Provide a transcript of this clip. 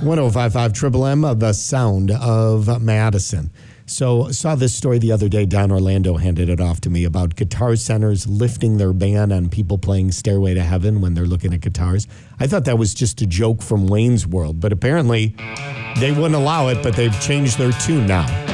105.5 Triple M, the sound of Madison. So saw this story the other day. Don Orlando handed it off to me about Guitar Centers lifting their ban on people playing Stairway to Heaven when they're looking at guitars. I thought that was just a joke from Wayne's World, but apparently they wouldn't allow it, but they've changed their tune now.